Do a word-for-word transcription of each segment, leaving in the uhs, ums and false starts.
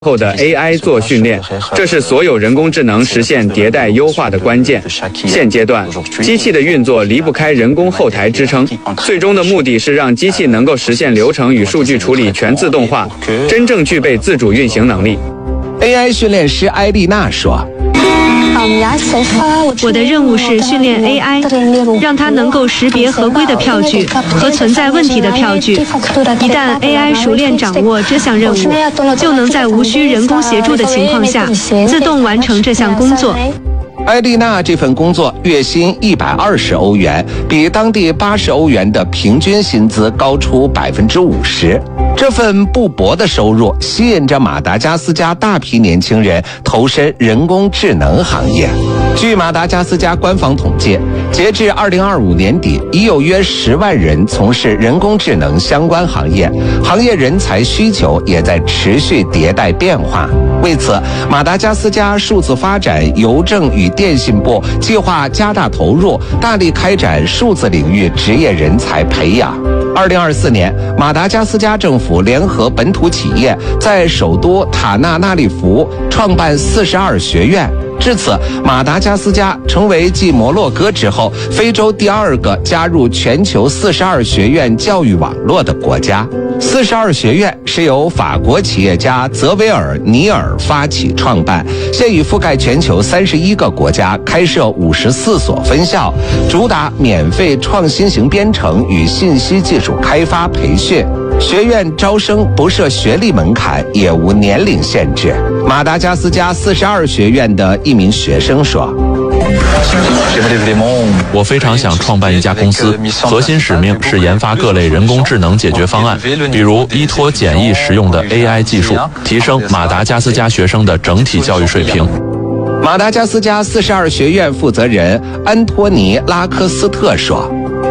后的 A I 做训练，这是所有人工智能实现迭代优化的关键。现阶段，机器的运作离不开人工后台支撑，最终的目的是让机器能够实现流程与数据处理全自动化，真正具备自主运行能力。 A I 训练师埃丽娜说。 我的任务是训练 A I， 让它能够识别合规的票据和存在问题的票据。一旦 A I 熟练掌握这项任务，就能在无需人工协助的情况下，自动完成这项工作。 埃丽娜这份工作月薪一百二十欧元，比当地八十欧元的平均薪资高出百分之五十。这份不薄的收入吸引着马达加斯加大批年轻人投身人工智能行业。据马达加斯加官方统计，截至二零二五年底，已有约十万人从事人工智能相关行业，行业人才需求也在持续迭代变化。为此，马达加斯加数字发展邮政与电信部计划加大投入，大力开展数字领域职业人才培养。二零二四年，马达加斯加政府联合本土企业在首都塔纳纳利福创办四十二学院。至此，马达加斯加成为继摩洛哥之后，非洲第二个加入全球四十二学院教育网络的国家。四十二学院是由法国企业家泽维尔·尼尔发起创办，现已覆盖全球三十一个国家，开设五十四所分校，主打免费创新型编程与信息技术开发培训。学院招生不设学历门槛，也无年龄限制。马达加斯加四十二学院的一名学生说： 我非常想创办一家公司，核心使命是研发各类人工智能解决方案，比如依托简易实用的 A I 技术，提升马达加斯加学生的整体教育水平。 马达加斯加四十二学院负责人安托尼·拉科斯特说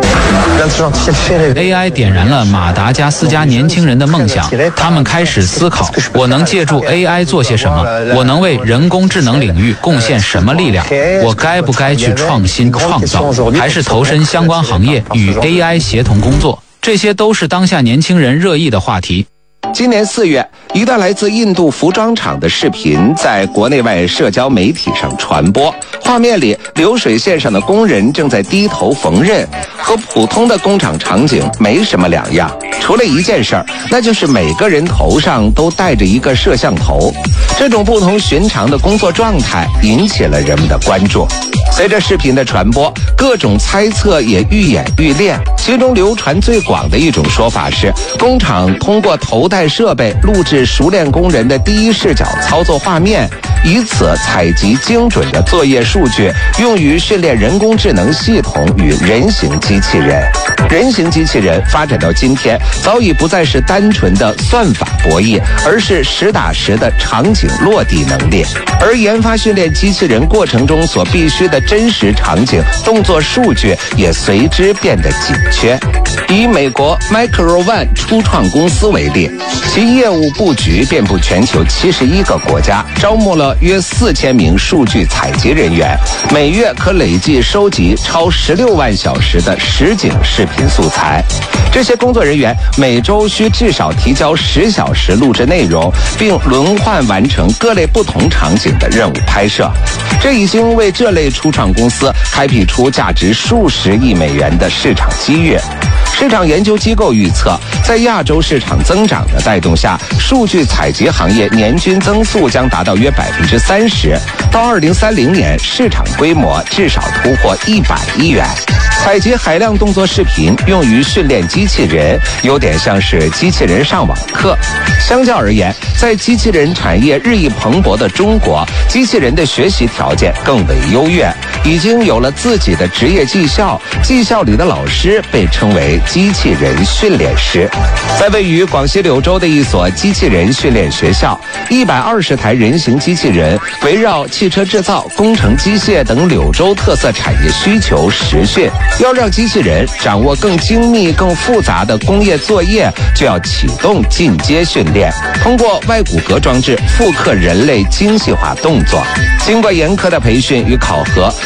：A I 点燃了马达加斯加年轻人的梦想，他们开始思考，我能借助 A I 做些什么？我能为人工智能领域贡献什么力量？我该不该去创新创造，还是投身相关行业与 A I 协同工作？这些都是当下年轻人热议的话题。 今年四月，一段来自印度服装厂的视频在国内外社交媒体上传播。画面里，流水线上的工人正在低头缝纫，和普通的工厂场景没什么两样，除了一件事儿，那就是每个人头上都戴着一个摄像头。这种不同寻常的工作状态引起了人们的关注。随着视频的传播，各种猜测也愈演愈烈。其中流传最广的一种说法是，工厂通过头戴设备录制熟练工人的第一视角操作画面，以此采集精准的作业数据，用于训练人工智能系统与人形机器人。人形机器人发展到今天，早已不再是单纯的算法博弈，而是实打实的场景落地能力。而研发训练机器人过程中所必须的真实场景动作数据也随之变得紧缺。以美国 MicroOne 初创公司为例，其业务布局遍布全球七十一个国家，招募了约四千名数据采集人员，每月可累计收集超十六万小时的实景视频素材。这些工作人员每周需至少提交十小时录制内容，并轮换完成各类不同场景的任务拍摄。这已经为这类初创公司开辟出价值数十亿美元的市场机遇。市场研究机构预测，在亚洲市场增长的带动下，数据采集行业年均增速将达到约百分之三十。到二零三零年，市场规模至少突破一百亿元。采集海量动作视频用于训练机器人，有点像是机器人上网课。相较而言，在机器人产业日益蓬勃的中国，机器人的学习条件更为优越，已经有了自己的职业技校，技校里的老师被称为机器人训练师。在位于广西柳州的一所机器人训练学校，一百二十台人形机器人围绕汽车制造、工程机械等柳州特色产业需求实训。要让机器人掌握更精密、更复杂的工业作业，就要启动进阶训练，通过外骨骼装置复刻人类精细化动作。经过严苛的培训与考核，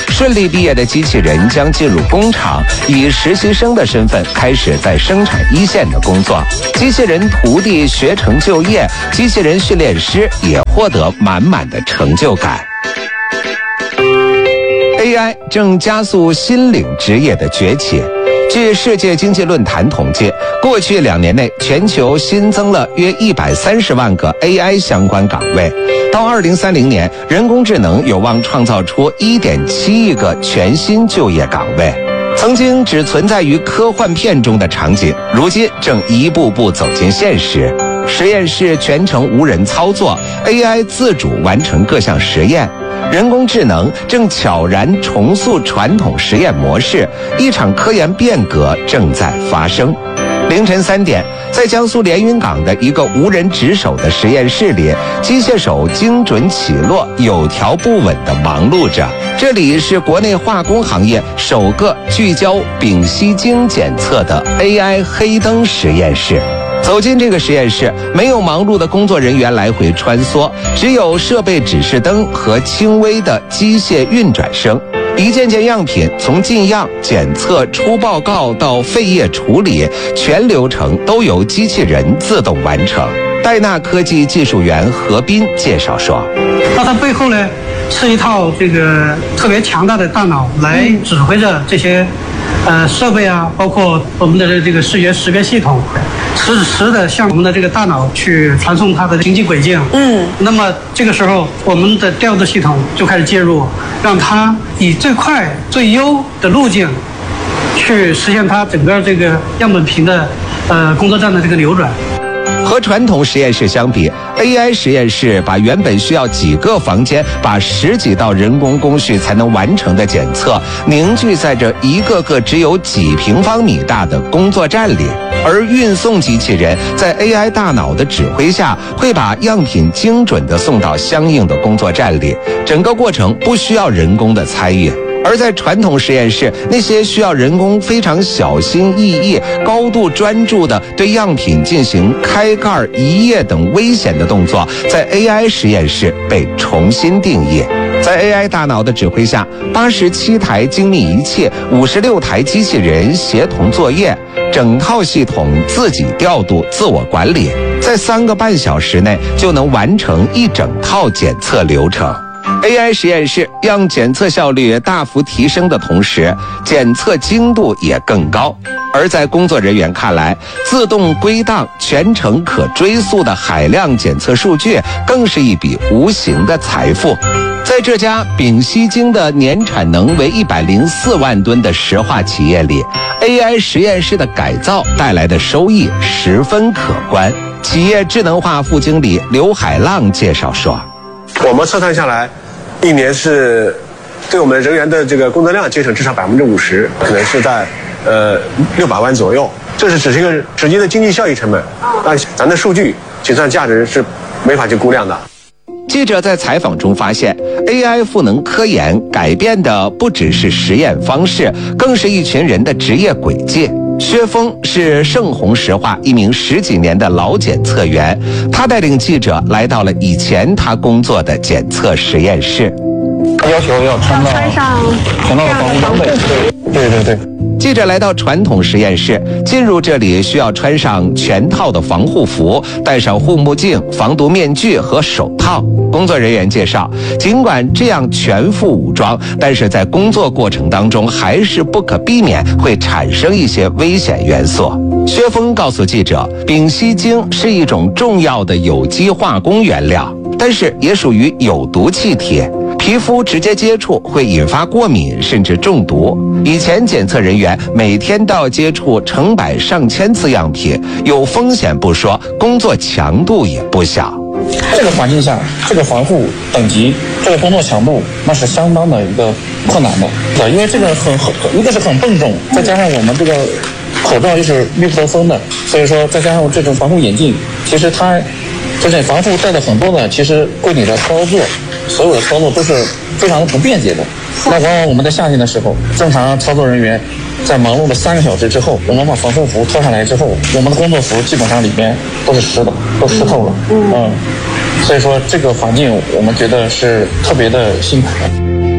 顺利毕业的机器人将进入工厂，以实习生的身份开始在生产一线的工作。机器人徒弟学成就业，机器人训练师也获得满满的成就感。A I 正加速新领职业的崛起。据世界经济论坛统计，过去两年内，全球新增了约一百三十万个 A I 相关岗位。到二零三零年，人工智能有望创造出一点七亿个全新就业岗位。曾经只存在于科幻片中的场景，如今正一步步走进现实。实验室全程无人操作 ，A I 自主完成各项实验。人工智能正悄然重塑传统实验模式，一场科研变革正在发生。凌晨三点，在江苏连云港的一个无人值守的实验室里，机械手精准起落，有条不紊地忙碌着。这里是国内化工行业首个聚焦丙烯腈检测的 A I 黑灯实验室。走进这个实验室，没有忙碌的工作人员来回穿梭，只有设备指示灯和轻微的机械运转声。一件件样品从进样、检测、出报告到废液处理，全流程都由机器人自动完成。戴纳科技技术员何斌介绍说：“ 那它背后呢，是一套这个特别强大的大脑来指挥着这些呃设备啊，包括我们的这个视觉识别系统。”实时的向我们的这个大脑去传送它的行进轨迹。嗯，那么这个时候，我们的调度系统就开始介入，让它以最快最优的路径，去实现它整个这个样本屏的呃工作站的这个流转。 和传统实验室相比 ，A I 实验室把原本需要几个房间、把十几道人工工序才能完成的检测，凝聚在这一个个只有几平方米大的工作站里。而运送机器人在 A I 大脑的指挥下，会把样品精准地送到相应的工作站里，整个过程不需要人工的参与。而在传统实验室，那些需要人工非常小心翼翼、高度专注地对样品进行开盖、移液等危险的动作，在 A I 实验室被重新定义。在 A I 大脑的指挥下，八十七台精密仪器、五十六台机器人协同作业，整套系统自己调度、自我管理，在三个半小时内就能完成一整套检测流程。A I 实验室让检测效率大幅提升的同时，检测精度也更高。而在工作人员看来，自动归档、全程可追溯的海量检测数据，更是一笔无形的财富。在这家丙烯腈的年产能为一百零四万吨的石化企业里 ，A I 实验室的改造带来的收益十分可观。企业智能化副经理刘海浪介绍说：“ 我们测算下来，一年是对我们人员的这个工作量节省至少百分之五十，可能是在呃六百万左右。这是只是一个直接的经济效益成本，按咱的数据计算价值是没法去估量的。” 记者在采访中发现 ，A I 赋能科研改变的不只是实验方式，更是一群人的职业轨迹。薛峰是盛虹石化一名十几年的老检测员，他带领记者来到了以前他工作的检测实验室。 要求要穿到全套的防护装备。对对对。 记者来到传统实验室，进入这里需要穿上全套的防护服，戴上护目镜、防毒面具和手套。工作人员介绍，尽管这样全副武装，但是在工作过程当中还是不可避免会产生一些危险元素。薛峰告诉记者，丙烯腈是一种重要的有机化工原料，但是也属于有毒气体，皮肤直接接触会引发过敏甚至中毒。以前检测人员每天都要接触成百上千次样品，有风险不说，工作强度也不小。 这个环境下，这个防护等级，这个工作强度，那是相当的一个困难的。对，因为这个很很一个是很笨重，再加上我们这个口罩又是密不透风的，所以说再加上这种防护眼镜，其实它这种防护带的很多呢，其实柜里的操作，所有的操作都是非常的不便捷的。那往往我们在夏天的时候，正常操作人员在忙碌了三个小时之后，我们把防护服脱下来之后，我们的工作服基本上里面都是湿的，都湿透了。嗯，所以说这个环境我们觉得是特别的辛苦的。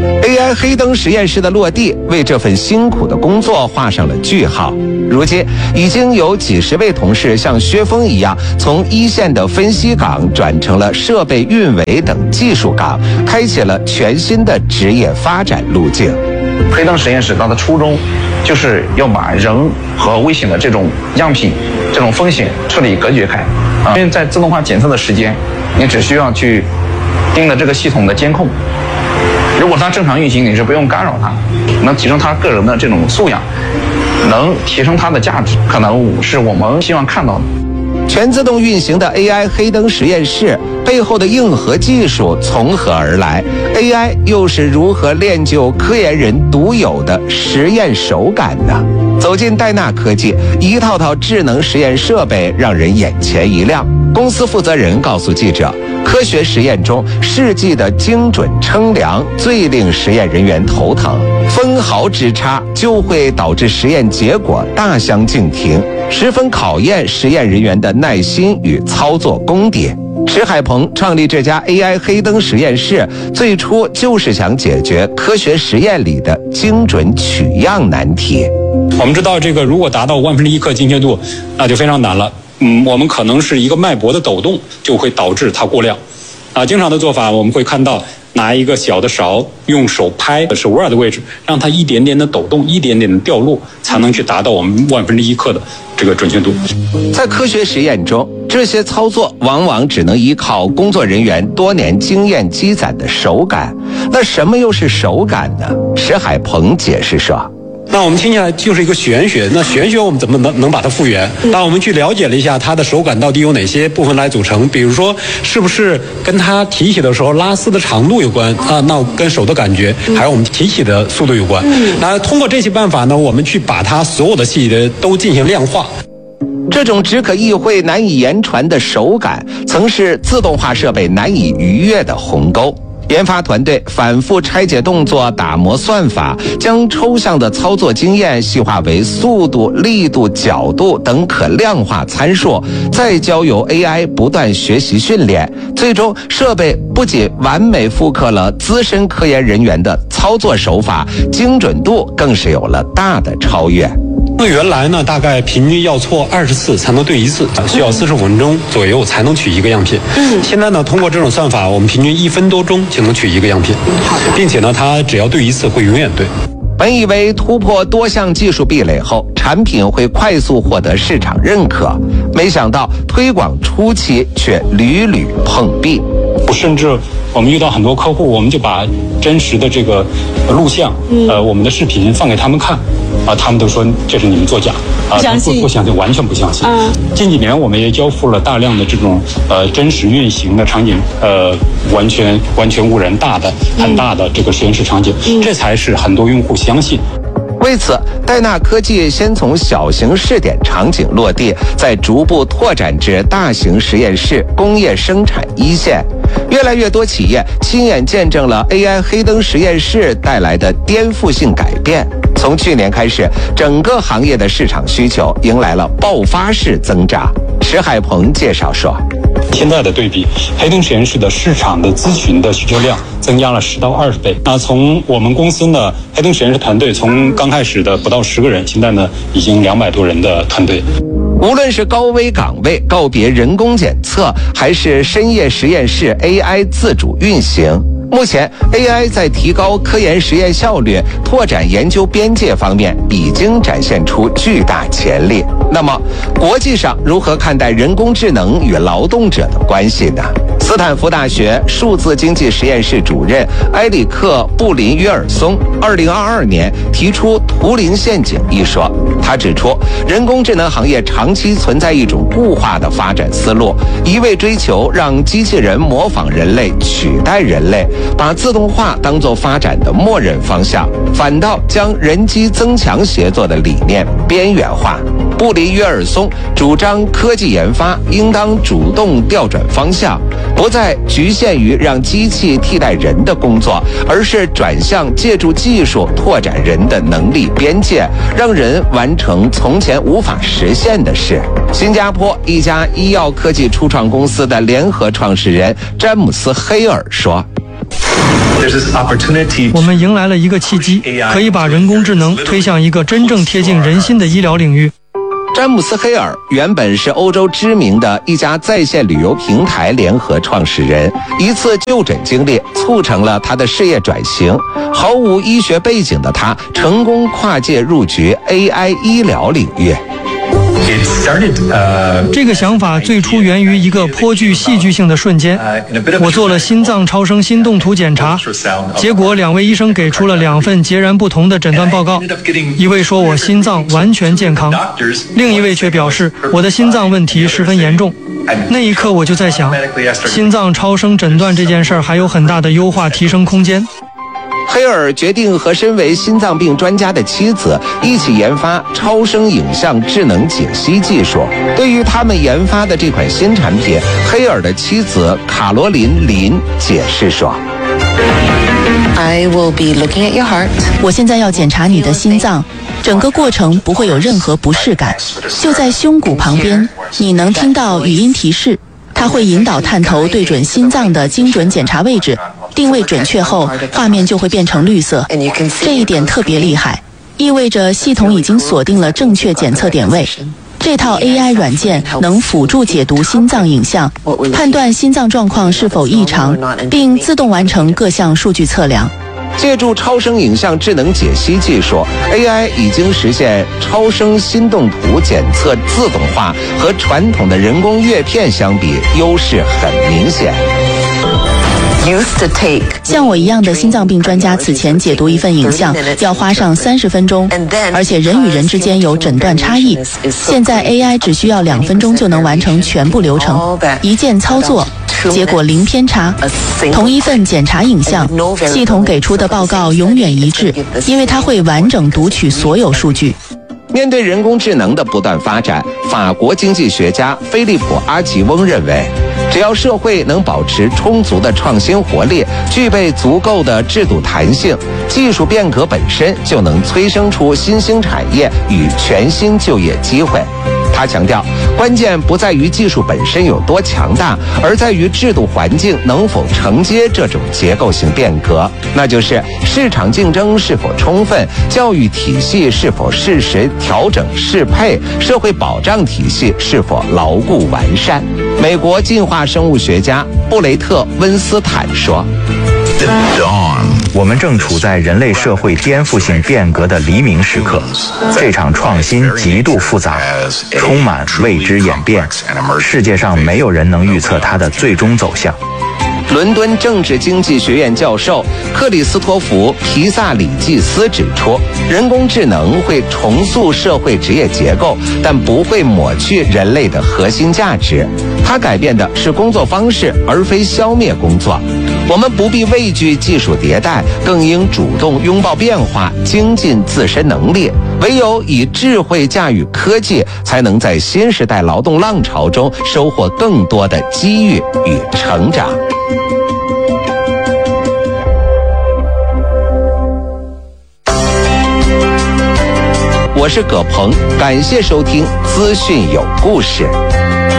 A I 黑灯实验室的落地，为这份辛苦的工作画上了句号。如今，已经有几十位同事像薛峰一样，从一线的分析岗转成了设备运维等技术岗，开启了全新的职业发展路径。 黑灯实验室它的初衷，就是要把人和危险的这种样品、这种风险彻底隔绝开。啊，因为在自动化检测的时间，你只需要去盯着这个系统的监控。如果它正常运行，你是不用干扰它，能提升它个人的这种素养，能提升它的价值，可能是我们希望看到的。 全自动运行的 A I 黑灯实验室背后的硬核技术从何而来 ？A I 又是如何练就科研人独有的实验手感呢？走进戴纳科技，一套套智能实验设备让人眼前一亮。公司负责人告诉记者，科学实验中试剂的精准称量最令实验人员头疼，分毫之差就会导致实验结果大相径庭，十分考验实验人员的耐心与操作功底。池海鹏创立这家 A I 黑灯实验室，最初就是想解决科学实验里的精准取样难题。 我们知道，这个如果达到万分之一克精确度，那就非常难了。嗯，我们可能是一个脉搏的抖动就会导致它过量。啊，经常的做法我们会看到，拿一个小的勺，用手拍手腕的位置，让它一点点的抖动，一点点的掉落，才能去达到我们万分之一克的这个准确度。 在科学实验中，这些操作往往只能依靠工作人员多年经验积攒的手感。那什么又是手感呢？池海鹏解释说。 那我们听起来就是一个玄学，那玄学我们怎么能能把它复原？当我们去了解了一下它的手感到底有哪些部分来组成，比如说是不是跟它提起的时候拉丝的长度有关啊？那跟手的感觉，还有我们提起的速度有关。那通过这些办法呢，我们去把它所有的细节都进行量化。 这种只可意会难以言传的手感，曾是自动化设备难以逾越的鸿沟。研发团队反复拆解动作，打磨算法，将抽象的操作经验细化为速度、力度、角度等可量化参数，再交由 A I 不断学习训练，最终设备不仅完美复刻了资深科研人员的操作手法，精准度更是有了大的超越。 那原来呢，大概平均要错二十次才能对一次，需要四十五分钟左右才能取一个样品。嗯，现在呢，通过这种算法，我们平均一分多钟就能取一个样品。好的，并且呢，它只要对一次，会永远对。 本以为突破多项技术壁垒后，产品会快速获得市场认可，没想到推广初期却屡屡碰壁。 甚至我们遇到很多客户，我们就把真实的这个录像，呃，我们的视频放给他们看，啊，他们都说这是你们作假，啊，不不相信，完全不相信。嗯，近几年我们也交付了大量的这种呃真实运行的场景，呃，完全完全无人大的很大的这个实验室场景，这才是很多用户相信。 为此，戴纳科技先从小型试点场景落地，再逐步拓展至大型实验室、工业生产一线。越来越多企业亲眼见证了 A I 黑灯实验室带来的颠覆性改变。从去年开始，整个行业的市场需求迎来了爆发式增长。池海鹏介绍说， 现在的对比，黑灯实验室的市场的咨询的需求量增加了十到二十倍。那从我们公司呢，黑灯实验室团队从刚开始的不到十个人，现在呢已经两百多人的团队。 无论是高危岗位告别人工检测，还是深夜实验室 A I 自主运行，目前 A I 在提高科研实验效率、拓展研究边界方面已经展现出巨大潜力。那么，国际上如何看待人工智能与劳动者的关系呢？斯坦福大学数字经济实验室主任埃里克·布林约尔松二零二二年提出图灵陷阱一说。他指出，人工智能行业长期存在一种固化的发展思路，一味追求让机器人模仿人类、取代人类，把自动化当作发展的默认方向，反倒将人机增强协作的理念边缘化。布林约尔松主张科技研发应当主动调转方向，不再局限于让机器替代人的工作，而是转向借助技术拓展人的能力边界，让人完成从前无法实现的事。新加坡一家医药科技初创公司的联合创始人詹姆斯·黑尔说， 我们迎来了一个契机，可以把人工智能推向一个真正贴近人心的医疗领域。 詹姆斯·黑尔原本是欧洲知名的一家在线旅游平台联合创始人，一次就诊经历促成了他的事业转型。毫无医学背景的他，成功跨界入局 A I 医疗领域。 这个想法最初源于一个颇具戏剧性的瞬间。我做了心脏超声心动图检查，结果两位医生给出了两份截然不同的诊断报告。一位说我心脏完全健康，另一位却表示我的心脏问题十分严重。那一刻我就在想，心脏超声诊断这件事儿还有很大的优化提升空间。 黑尔决定和身为心脏病专家的妻子一起研发超声影像智能解析技术。对于他们研发的这款新产品，黑尔的妻子卡罗琳·林解释说 I will be looking at your heart. 我现在要检查你的心脏，整个过程不会有任何不适感，就在胸骨旁边，你能听到语音提示，它会引导探头对准心脏的精准检查位置，定位准确后，画面就会变成绿色。这一点特别厉害，意味着系统已经锁定了正确检测点位。这套 A I 软件能辅助解读心脏影像，判断心脏状况是否异常，并自动完成各项数据测量。 借助超声影像智能解析技术 ，A I 已经实现超声心动图检测自动化，和传统的人工阅片相比，优势很明显。 像我一样的心脏病专家，此前解读一份影像要花上三十分钟，而且人与人之间有诊断差异。现在 A I 只需要两分钟就能完成全部流程，一键操作，结果零偏差。同一份检查影像，系统给出的报告永远一致，因为它会完整读取所有数据。 面对人工智能的不断发展，法国经济学家菲利普·阿吉翁认为，只要社会能保持充足的创新活力，具备足够的制度弹性，技术变革本身就能催生出新兴产业与全新就业机会。他强调，关键不在于技术本身有多强大，而在于制度环境能否承接这种结构性变革，那就是市场竞争是否充分，教育体系是否适时调整适配，社会保障体系是否牢固完善。美国进化生物学家布雷特·温斯坦说， 我们正处在人类社会颠覆性变革的黎明时刻，这场创新极度复杂，充满未知演变，世界上没有人能预测它的最终走向。 伦敦政治经济学院教授克里斯托弗·皮萨里季斯指出，人工智能会重塑社会职业结构，但不会抹去人类的核心价值。它改变的是工作方式，而非消灭工作。我们不必畏惧技术迭代，更应主动拥抱变化，精进自身能力。唯有以智慧驾驭科技，才能在新时代劳动浪潮中收获更多的机遇与成长。我是葛鹏，感谢收听资讯有故事。